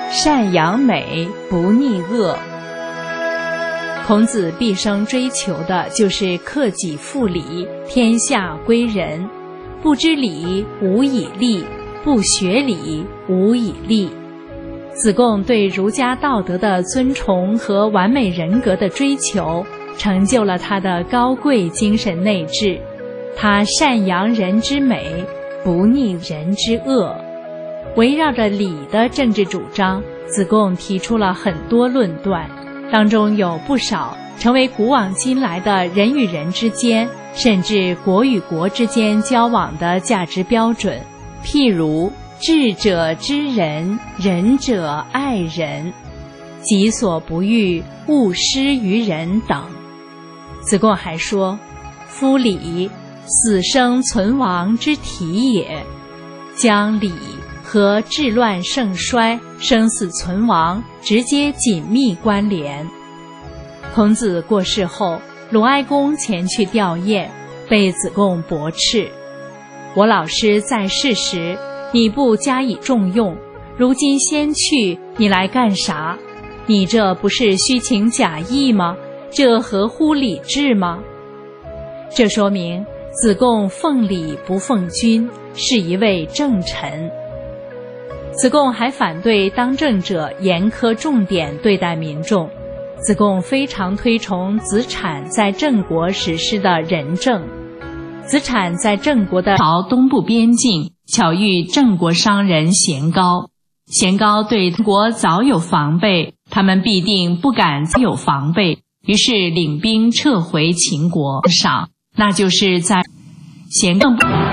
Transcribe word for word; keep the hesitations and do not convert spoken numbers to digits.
善扬美，不逆恶。孔子毕生追求的就是克己复礼，天下归仁。不知礼，无以立；不学礼，无以立。子贡对儒家道德的尊崇和完美人格的追求，成就了他的高贵精神内质。他善扬人之美，不逆人之恶。围绕着礼的政治主张，子贡提出了很多论断，当中有不少成为古往今来的人与人之间，甚至国与国之间交往的价值标准。譬如智者知人，仁者爱人，己所不欲，勿施于人等。子贡还说，夫礼，死生存亡之体也，将礼和治乱盛衰、生死存亡直接紧密关联。孔子过世后，鲁哀公前去吊唁，被子贡驳斥：我老师在世时，你不加以重用，如今先去，你来干啥？你这不是虚情假意吗？这合乎礼制吗？这说明子贡奉礼不奉君，是一位正臣。子贡还反对当政者严苛重点对待民众。子贡非常推崇子产在郑国实施的仁政。子产在郑国的朝东部边境巧遇郑国商人咸高，咸高对国早有防备，他们必定不敢再有防备，于是领兵撤回秦国上，那就是在咸高。